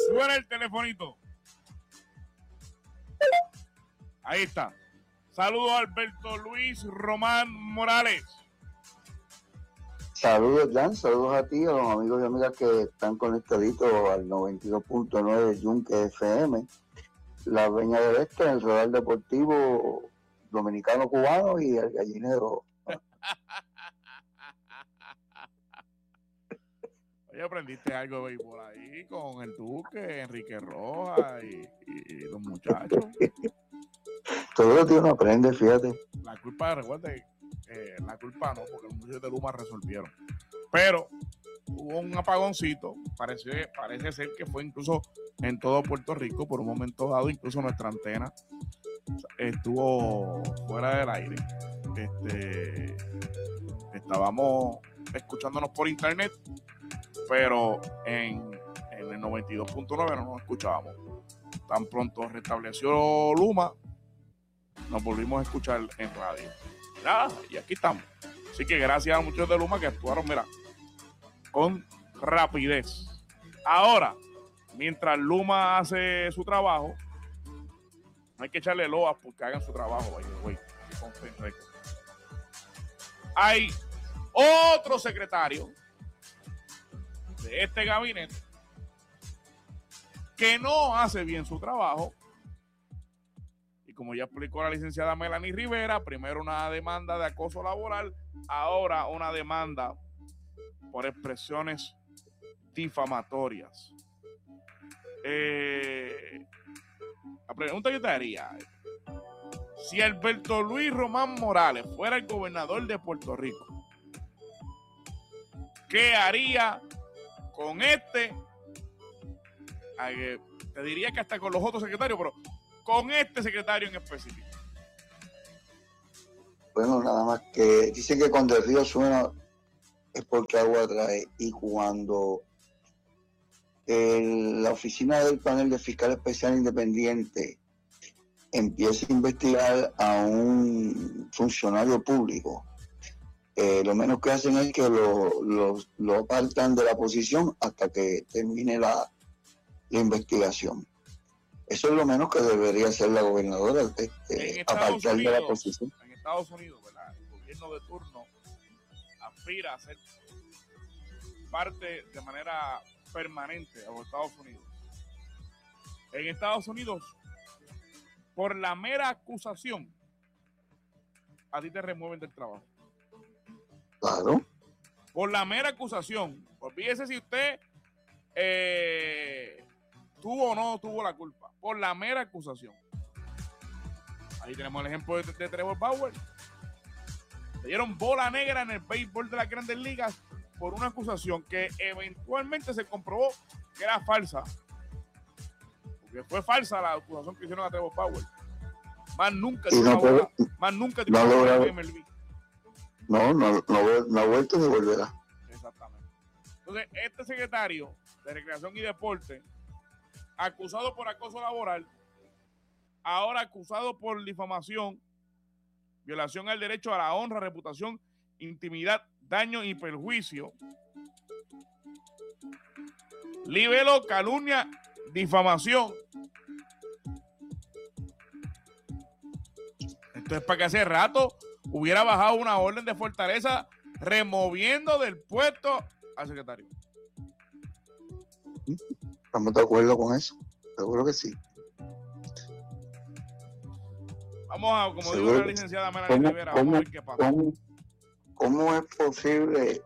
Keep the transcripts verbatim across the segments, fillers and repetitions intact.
Suena el telefonito. Ahí está. Saludos a Alberto Luis Román Morales. Saludos, Jan, saludos a ti, a los amigos y amigas que están conectaditos al noventa y dos punto nueve Yunque F M, la Peña del Este, el Radar Deportivo Dominicano-Cubano y el Gallinero. Oye, aprendiste algo de béisbol ahí con el Duque, Enrique Rojas y, y, y los muchachos. Todo lo que uno aprende, fíjate. La culpa, recuerde, eh, la culpa no, porque los muchachos de Luma resolvieron. Pero hubo un apagoncito, parece, parece ser que fue incluso en todo Puerto Rico, por un momento dado, incluso nuestra antena estuvo fuera del aire. Este, estábamos escuchándonos por internet, pero en, en el noventa y dos punto nueve no nos escuchábamos. Tan pronto restableció Luma, nos volvimos a escuchar en radio. Nada, y aquí estamos. Así que gracias a muchos de Luma que actuaron, mira, con rapidez. Ahora, mientras Luma hace su trabajo, no hay que echarle loas porque hagan su trabajo. By the way, hay otro secretario de este gabinete que no hace bien su trabajo. Y como ya explicó la licenciada Melanie Rivera, primero una demanda de acoso laboral, ahora una demanda por expresiones difamatorias. Eh, la pregunta que yo te haría: si Alberto Luis Román Morales fuera el gobernador de Puerto Rico, ¿qué haría con este? Te diría que hasta con los otros secretarios, pero con este secretario en específico. Bueno, nada más que dicen que cuando el río suena es porque agua trae, y cuando el, la oficina del panel de fiscal especial independiente empieza a investigar a un funcionario público, eh, lo menos que hacen es que lo, lo, lo apartan de la posición hasta que termine la, la investigación. Eso es lo menos que debería hacer la gobernadora, este, apartar de la posición. En Estados Unidos, ¿verdad? El gobierno de turno aspira a ser parte de manera permanente a los Estados Unidos. En Estados Unidos, por la mera acusación, a ti te remueven del trabajo. Claro. Por la mera acusación. Olvídese si usted eh, tuvo o no tuvo la culpa. Por la mera acusación. Ahí tenemos el ejemplo de, de Trevor Bauer. Le dieron bola negra en el béisbol de las Grandes Ligas por una acusación que eventualmente se comprobó que era falsa. Porque fue falsa la acusación que hicieron a Trevor Bauer. Más nunca y no, bola, más nunca no, no, M L B. no, no, no, no ha vuelto ni volverá. Exactamente. Entonces, este secretario de Recreación y Deporte, acusado por acoso laboral, ahora acusado por difamación, violación al derecho a la honra, reputación, intimidad, daño y perjuicio, libelo, calumnia, difamación. Entonces, para que hace rato hubiera bajado una orden de fortaleza removiendo del puesto al secretario. Estamos de acuerdo con eso. Seguro que sí. Vamos a, como Seguro. dijo la licenciada Melanie Rivera, vamos a ver qué pasa. ¿cómo, ¿Cómo es posible?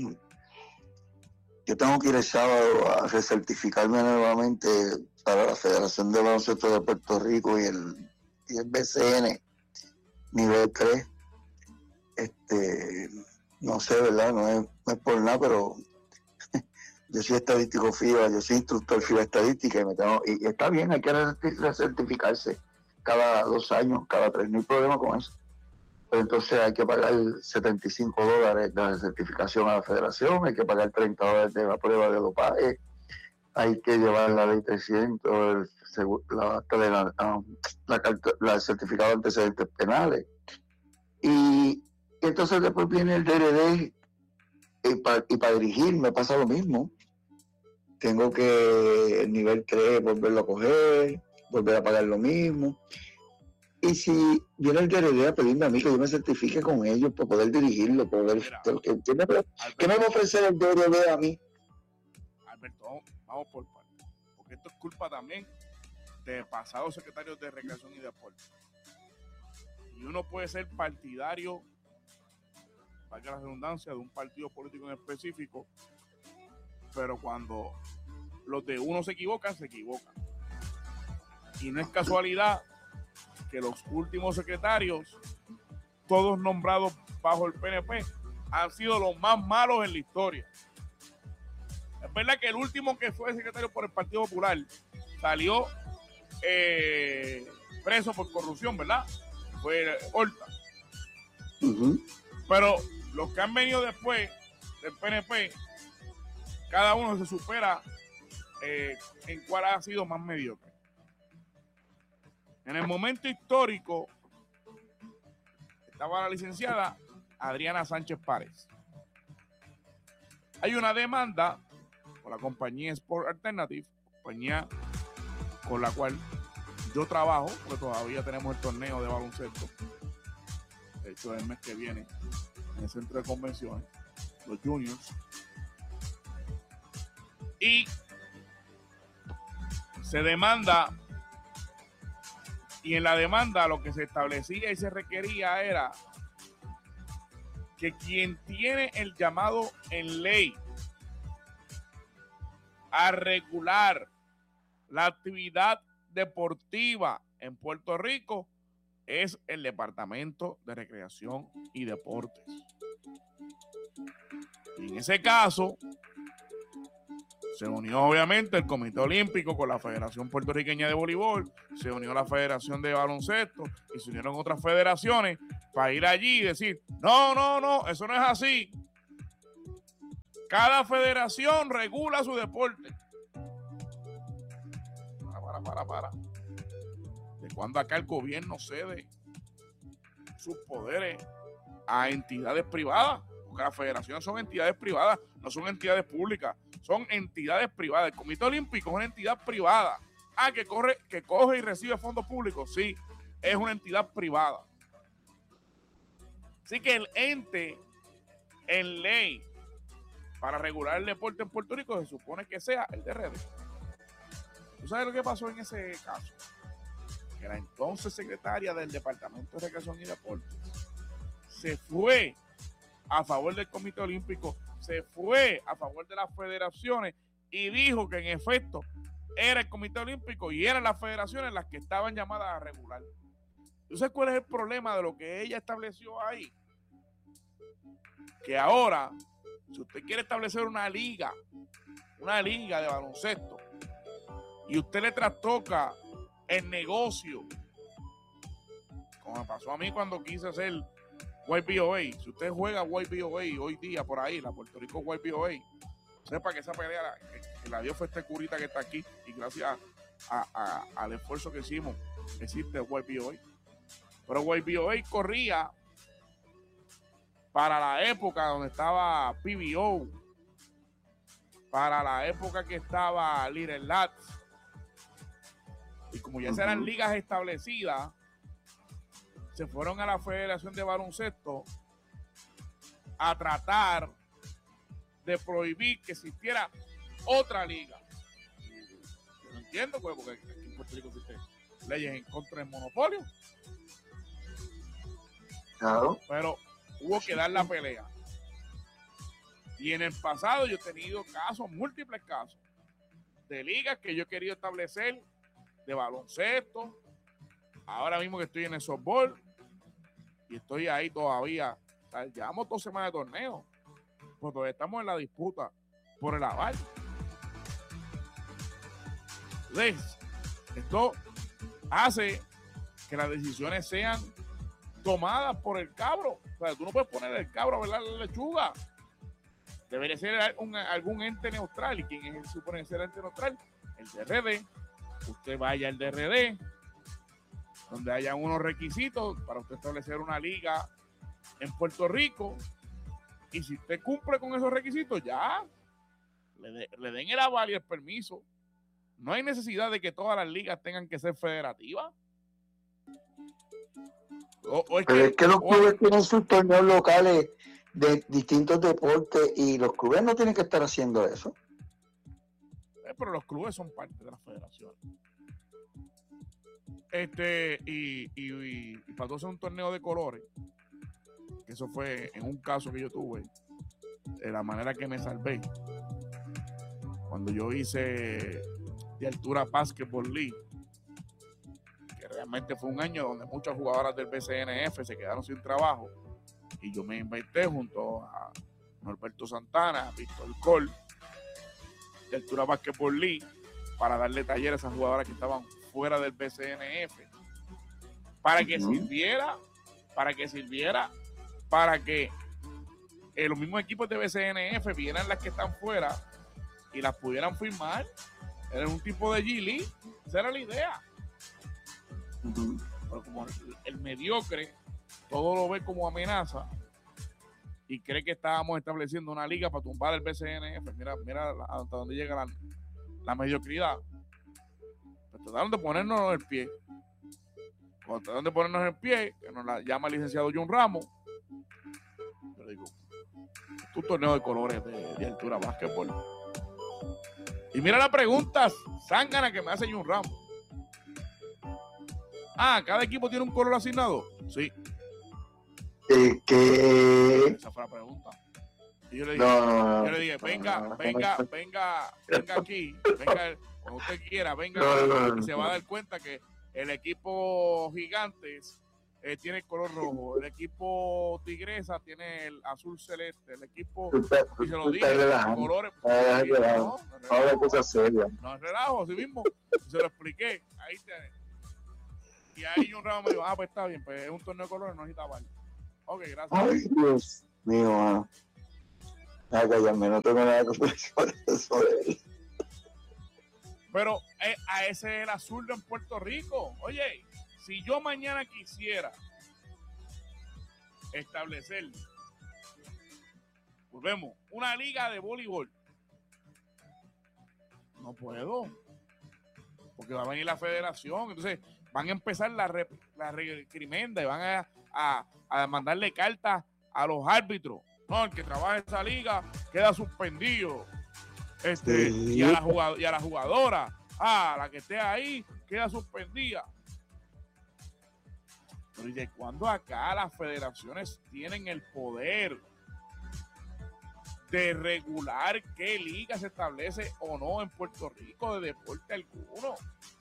Yo tengo que ir el sábado a recertificarme nuevamente para la Federación de Baloncesto de Puerto Rico y el, y el B C N nivel tres. Este, no sé, ¿verdad? No es, no es por nada, pero yo soy estadístico F I B A, yo soy instructor F I B A estadística y, me tengo, y, y está bien, hay que recertificarse cada dos años, cada tres, no hay problema con eso. Pero entonces hay que pagar setenta y cinco dólares de la certificación a la federación, hay que pagar treinta dólares de la prueba de dopaje, hay que llevar la ley trescientos, el, la, la, la, la, la certificado de antecedentes penales. Y entonces después viene el D R D y para y pa dirigir me pasa lo mismo. tengo que el nivel tres volverlo a coger, volver a pagar lo mismo. Y si viene el D R D a pedirme a mí que yo me certifique con ellos para poder dirigirlo, poder, Mira, ¿qué, qué, me, Alberto, ¿qué me va a ofrecer el D R D a mí? Alberto, vamos, vamos por partes, porque esto es culpa también de pasados secretarios de Recreación y Deporte. Y uno puede ser partidario, valga la redundancia, de un partido político en específico, pero cuando los de uno se equivocan, se equivocan. Y no es casualidad que los últimos secretarios, todos nombrados bajo el P N P, han sido los más malos en la historia. Es verdad que el último que fue secretario por el Partido Popular salió eh, preso por corrupción, ¿verdad? Fue Horta. Uh-huh. Pero los que han venido después del P N P, cada uno se supera eh, en cuál ha sido más mediocre. En el momento histórico estaba la licenciada Adriana Sánchez Párez. Hay una demanda por la compañía Sport Alternative, compañía con la cual yo trabajo, porque todavía tenemos el torneo de baloncesto. De hecho, el mes que viene en el centro de convenciones, los juniors. Y se demanda, y en la demanda lo que se establecía y se requería era que quien tiene el llamado en ley a regular la actividad deportiva en Puerto Rico es el Departamento de Recreación y Deportes. Y en ese caso se unió obviamente el Comité Olímpico con la Federación Puertorriqueña de Voleibol, se unió la Federación de Baloncesto y se unieron otras federaciones para ir allí y decir, no, no, no, eso no es así. Cada federación regula su deporte. Para, para, para, para. ¿De cuándo acá el gobierno cede sus poderes a entidades privadas? Porque las federaciones son entidades privadas, no son entidades públicas, son entidades privadas. El Comité Olímpico es una entidad privada. Ah, que corre, que coge y recibe fondos públicos, sí, es una entidad privada. Así que el ente en ley para regular el deporte en Puerto Rico se supone que sea el D R D. ¿Tú sabes lo que pasó en ese caso? Que la entonces secretaria del Departamento de Recreación y Deportes se fue a favor del Comité Olímpico, se fue a favor de las federaciones y dijo que en efecto era el Comité Olímpico y eran las federaciones las que estaban llamadas a regular. ¿Tú sabes cuál es el problema de lo que ella estableció ahí? Que ahora, si usted quiere establecer una liga, una liga de baloncesto, y usted le trastoca el negocio, como me pasó a mí cuando quise hacer Y B O A. Si usted juega Y B O A hoy día por ahí, la Puerto Rico Y B O A, sepa que esa pelea que, que la dio fue este curita que está aquí y gracias a, a, al esfuerzo que hicimos existe Y B O A. Pero Y B O A corría para la época donde estaba P B O, para la época que estaba Little Lats, y como ya uh-huh. eran ligas establecidas, se fueron a la Federación de Baloncesto a tratar de prohibir que existiera otra liga. Yo no entiendo, pues, porque aquí en Puerto Rico existen leyes en contra del monopolio. Claro. Pero hubo que dar la pelea. Y en el pasado yo he tenido casos, múltiples casos, de ligas que yo he querido establecer de baloncesto. Ahora mismo que estoy en el softball y estoy ahí todavía, o sea, llevamos dos semanas de torneo, pues todavía estamos en la disputa por el aval. Entonces, esto hace que las decisiones sean tomadas por el cabro. O sea, tú no puedes poner el cabro a velar la lechuga. Debería ser un, algún ente neutral. ¿Y quién es el supone ser el ente neutral? El D R D. Usted vaya al D R D, donde haya unos requisitos para usted establecer una liga en Puerto Rico, y si usted cumple con esos requisitos, ya le, de, le den el aval y el permiso. No hay necesidad de que todas las ligas tengan que ser federativas. O, o es Pero que, es que los o, clubes tienen sus torneos locales de distintos deportes y los clubes no tienen que estar haciendo eso. Eh, pero los clubes son parte de la federación. Este, y, y, y, y para hacer un torneo de colores, que eso fue en un caso que yo tuve, de la manera que me salvé, cuando yo hice de altura Basketball League, que realmente fue un año donde muchas jugadoras del B C N F se quedaron sin trabajo, y yo me inventé junto a Norberto Santana, a Víctor Cole, de altura Basketball League, para darle taller a esas jugadoras que estaban fuera del B C N F, para que uh-huh. sirviera, para que sirviera, para que eh, los mismos equipos de B C N F vieran las que están fuera y las pudieran firmar. Era un tipo de G-League, esa era la idea. Uh-huh. Pero como el, el mediocre todo lo ve como amenaza y cree que estábamos estableciendo una liga para tumbar el B C N F, mira, mira hasta dónde llega la, la mediocridad. Pues trataron de ponernos en el pie. Cuando trataron de ponernos en el pie, que nos la llama el licenciado John Ramos, yo le digo, es un torneo de colores de, de altura básquetbol. Y mira la pregunta zángana que me hace John Ramos. Ah, ¿cada equipo tiene un color asignado? Sí. Eh, que... Esa fue la pregunta. Y yo le dije, no, no, no, yo le dije venga, no, no, venga, no. venga, venga aquí, venga, cuando usted quiera, venga, no, no, no, y se va a dar cuenta que el equipo Gigantes eh, tiene el color rojo, el equipo Tigresa tiene el azul celeste, el equipo, usted, y se lo dije, colores, no, no, no, no, no, no, cosa seria. No es relajo, así mismo, se lo expliqué, ahí te, y ahí un ramo me dijo, ah, pues está bien, pues es un torneo de colores, no necesita bal. Ok, gracias. Ay, Dios mío, mano. Nada, callarme, no tengo nada que decir sobre eso. Pero eh, a ese es el azul en Puerto Rico. Oye, si yo mañana quisiera establecer, volvemos, una liga de voleibol, no puedo, porque va a venir la federación, entonces van a empezar la, re, la recrimenda y van a, a, a mandarle cartas a los árbitros. No, el que trabaja en esa liga queda suspendido. Este, sí. y, a la jugado, y a la jugadora, ah, la que esté ahí, queda suspendida. Pero ¿y de cuándo acá las federaciones tienen el poder de regular qué liga se establece o no en Puerto Rico de deporte alguno?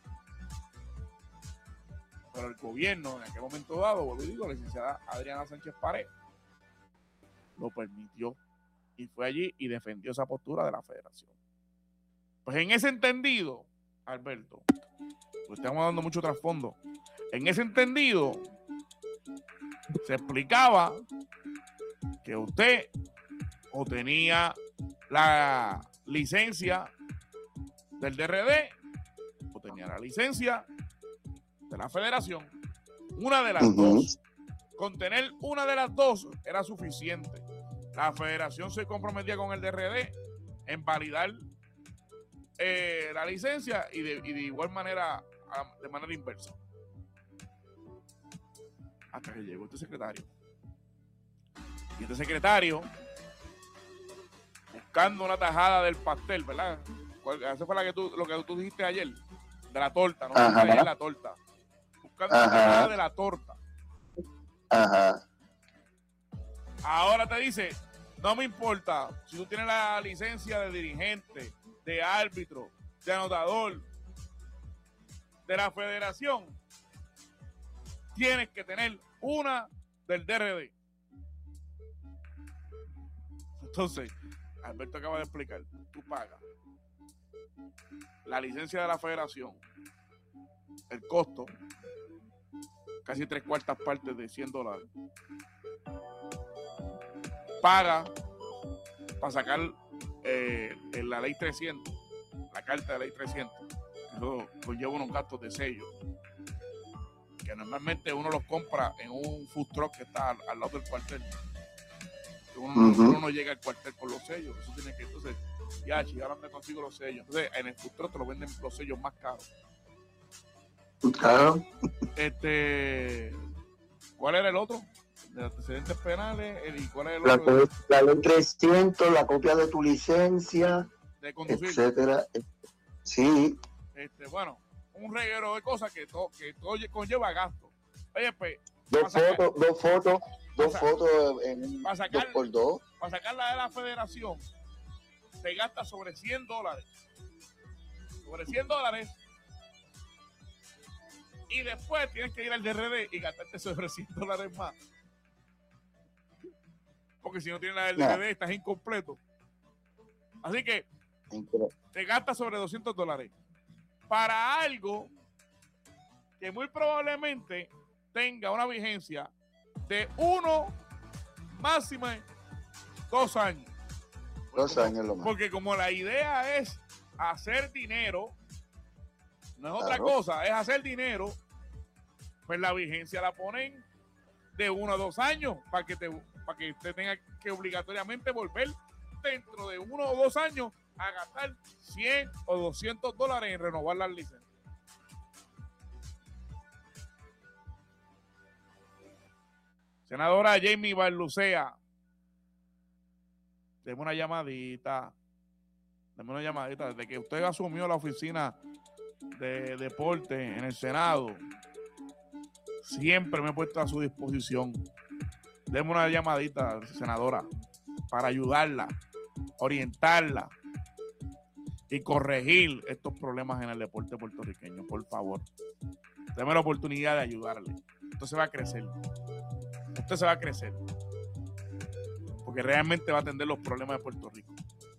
Pero el gobierno en aquel momento dado, vuelvo y digo, la licenciada Adriana Sánchez Pared lo permitió y fue allí y defendió esa postura de la federación. Pues en ese entendido, Alberto, pues estamos dando mucho trasfondo, en ese entendido se explicaba que usted o tenía la licencia del D R D o tenía la licencia de la federación. Una de las uh-huh. dos. Con tener una de las dos era suficiente. La federación se comprometía con el D R D en validar eh, la licencia y de, y de igual manera, de manera inversa. Hasta que llegó este secretario. Y este secretario, buscando una tajada del pastel, ¿verdad? Esa fue la que tú, lo que tú dijiste ayer, de la torta, no ayer la torta. Buscando Ajá. una tajada de la torta. Ajá. Ahora te dice, no me importa si tú tienes la licencia de dirigente, de árbitro, de anotador, de la federación, tienes que tener una del D R D. Entonces, Alberto acaba de explicar, tú pagas la licencia de la federación, el costo, casi tres cuartas partes de cien dólares. Paga para sacar eh, en la ley trescientos, la carta de ley trescientos, eso conlleva unos gastos de sello, que normalmente uno los compra en un food truck que está al, al lado del cuartel. Uno, uh-huh. uno no llega al cuartel con los sellos, eso tiene que, entonces, Ya, chi, ahora me consigo los sellos. Entonces, en el futuro te lo venden los sellos más caros. Claro. Este, ¿cuál era el otro? De antecedentes penales. ¿Y cuál es el La, otro? la ley trescientos, la copia de tu licencia, De conducir. etcétera. Sí. Este, bueno, un reguero de cosas que todo, que todo conlleva gasto. Oye, pues. Dos fotos, dos fotos, dos fotos en para sacar, dos por dos. Para sacarla de la federación, te gasta sobre cien dólares. Sobre cien dólares. Y después tienes que ir al D R D y gastarte sobre cien dólares más. Porque si no tienes la del D R D, no. Estás incompleto. Así que te gastas sobre doscientos dólares para algo que muy probablemente tenga una vigencia de uno, máximo dos años. Dos como, años lo más. Porque como la idea es hacer dinero, no es otra claro. cosa, es hacer dinero, pues la vigencia la ponen de uno a dos años para que te para que usted tenga que obligatoriamente volver dentro de uno o dos años a gastar cien o doscientos dólares en renovar las licencias. Senadora Jamie Barlucea, deme una llamadita, deme una llamadita, desde que usted asumió la oficina de deporte en el Senado, siempre me he puesto a su disposición. Deme una llamadita, senadora, para ayudarla, orientarla y corregir estos problemas en el deporte puertorriqueño, por favor. Deme la oportunidad de ayudarle. Esto se va a crecer. Usted se va a crecer. Porque realmente va a atender los problemas de Puerto Rico.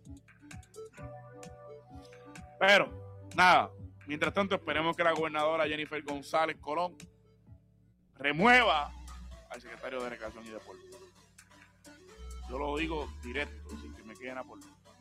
Pero, nada, mientras tanto esperemos que la gobernadora Jennifer González Colón remueva al secretario de Recreación y Deporte. Yo lo digo directo, sin que me queden a por